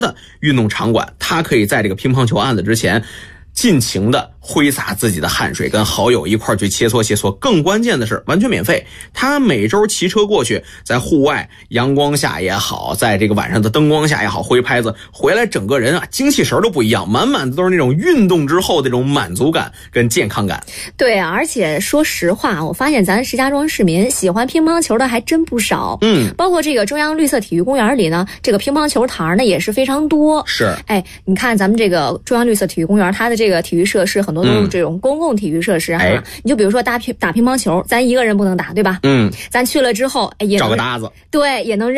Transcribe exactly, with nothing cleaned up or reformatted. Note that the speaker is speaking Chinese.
的运动场馆，他可以在这个乒乓球案子之前尽情的挥洒自己的汗水，跟好友一块去切磋切磋。更关键的是完全免费，他每周骑车过去，在户外阳光下也好，在这个晚上的灯光下也好，挥拍子回来，整个人啊精气神都不一样，满满的都是那种运动之后的这种满足感跟健康感。 对啊，而且说实话，我发现咱石家庄市民喜欢乒乓球的还真不少。 嗯， 包括这个中央绿色体育公园里呢，这个乒乓球台呢也是非常多。 是， 哎，你看咱们这个中央绿色体育公园，它的这个体育设施很多都是这种公共体育设施哈。 哎、 你就比如说打乒打乒乓球，咱一个人不能打，对吧？ 嗯， 咱去了之后，哎，也能找个搭子， 对，也能认